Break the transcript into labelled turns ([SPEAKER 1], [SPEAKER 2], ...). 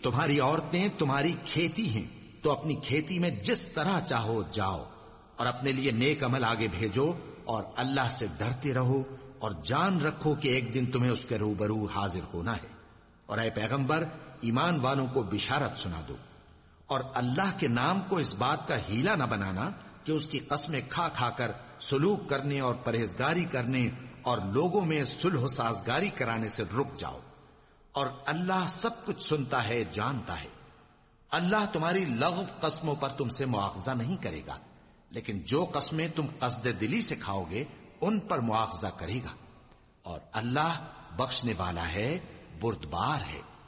[SPEAKER 1] तुम्हारी औरतें तुम्हारी खेती हैं, तो अपनी खेती में जिस तरह चाहो जाओ और अपने लिए नेक अमल आगे भेजो और अल्लाह से डरते रहो और जान रखो कि एक दिन तुम्हें उसके रूबरू हाजिर होना है। और ऐ पैगंबर, ईमान वालों को बिशारत सुना दो और अल्लाह के नाम को इस बात का हीला न बनाना कि उसकी कस्में खा खाकर सलूक करने और परहेजगारी करने और लोगों में सुलह साजगारी कराने से रुक जाओ। और अल्लाह सब कुछ सुनता है, जानता है। अल्लाह तुम्हारी लग़व कस्मों पर तुमसे मुआवजा नहीं करेगा, लेकिन जो कस्में तुम कसदे दिली से खाओगे उन पर मुआवजा करेगा। और अल्लाह बख्शने वाला है, बुर्दबार है।